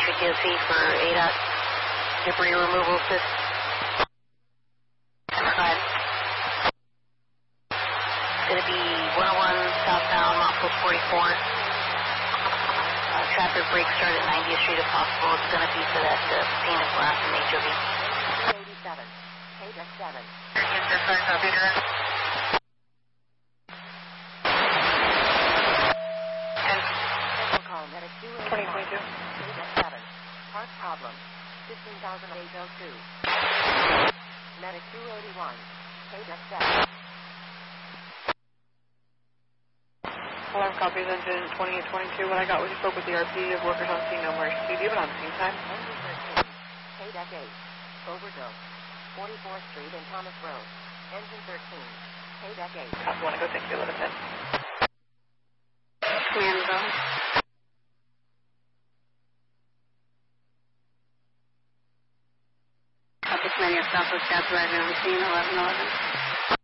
District DOC for ADOT debris removal system. It's going to be 101 southbound, Mountford 44. Traffic break start at 90th Street if possible. It's going to be for that pane of glass in HOV. 287, KDEC 7. Yes, sir, copy that. Call medic 282. KDEC 7. Park problem. 15,802. Medic 281. KDEC 7. Alarm copies, engine 2822. What I got was you spoke with the RP of workers on scene, no emergency. Do you have it on scene time? Engine 13. KDEC 8. Overdose. 44th Street and Thomas Road. Engine 13. KDEC 8. Copy, want to go take you a little bit. Command zone. Copy, command, your Southwest South Rising on scene, 1111.